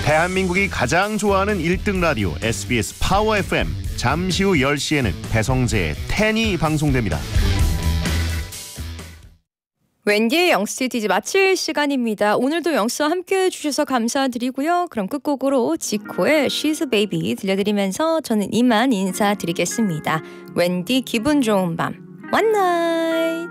대한민국이 가장 좋아하는 1등 라디오 SBS 파워 FM. 잠시 후 10시에는 배성재의 10이 방송됩니다. 웬디의 영스티디즈 마칠 시간입니다. 오늘도 영스와 함께해 주셔서 감사드리고요. 그럼 끝곡으로 지코의 She's a Baby 들려드리면서 저는 이만 인사드리겠습니다. 웬디 기분 좋은 밤. One night.